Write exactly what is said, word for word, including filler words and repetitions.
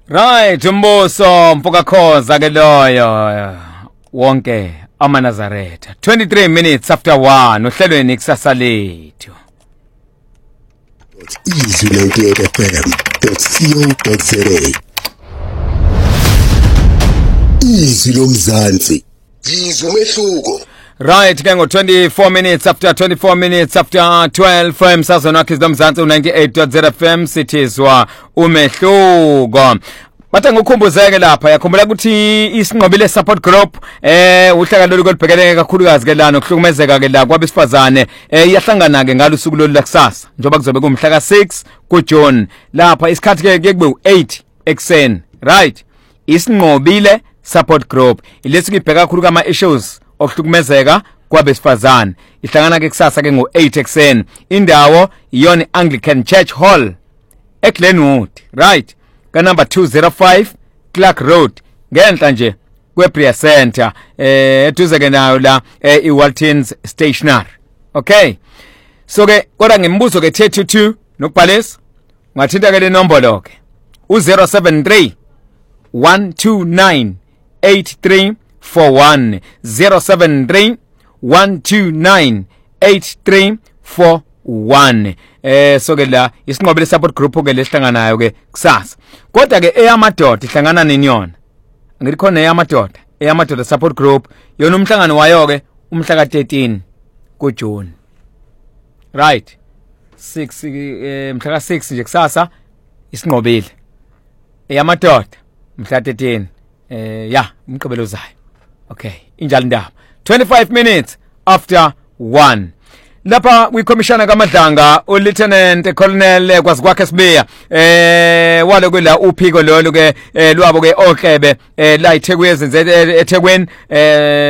Right, Mbuso Mpuka Khoza ke loyo wonke amaNazaretha. twenty-three minutes after one ohlelweni kusasa lethu. Easy ninety-eight F M dot co dot za. Easy lomzansi. Yizo umehluko. Right, ke ngo twenty-four minutes after twenty-four minutes after twelve emsazweni wakhe izomzansi ninety-eight dot zero F M sithizwa umehluko. Bathe ngikhumbuzeke lapha yakhumbula ukuthi isinqobile support group eh uhlaka lolu kolibhekeleke kakhulukazi ke lana okuhlukumezeka ke la kwabesifazane eh iyahlangana ke ngalo usuku lolu lakusasa njengoba kuzobe kumhla ka six kuJune lapha isikhathi ke kube eight ekseni right isinqobile support group ilesi kibheka kakhulu kama issues okuhlukumezeka kwabesifazane ihlangana ke kusasa ke ngo eight ekseni indawo iyona Anglican Church Hall eGlenwood right ka number two oh five Clark Road ngenhla nje kweBria Center eh eduze ke nayo la eWaltons Stationery okay so ke kodwa ngimbuzo ke thirty-two nokubhalisa ngathinta ke le nombolo ke u zero seven three one two nine eight three four one zero seven three one two nine eight three four one eh so ke la isinqobile support group ke lesihlanganayo ke kusasa kodwa ke eyamadoda ihlangana nini yona ngithi khona eyamadoda eyamadoda support group yona umhlangano wayo ke umhla ka thirteen kuJune right six eh mhla ka six nje kusasa isinqobile eyamadoda mhla thirteen eh ya umqibelo zayo okay injalo ndaba twenty-five minutes after one lapha kwikomishana kaMadlanga u Lieutenant Colonel kwazikwakhe Sibiya eh wale kwela uphiko lolo ke lwabo ke ohlebe la eThekwini eThekwini eh